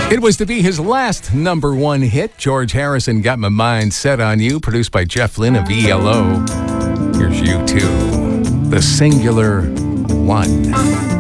It was to be his last number one hit. George Harrison, Got My Mind Set on You, produced by Jeff Lynne of ELO. Here's U2, The Singular One.